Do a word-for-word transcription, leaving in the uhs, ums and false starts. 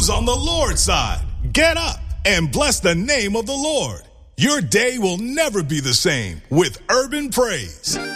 who's on the Lord's side? Get up and bless the name of the Lord. Your day will never be the same with Urban Praise.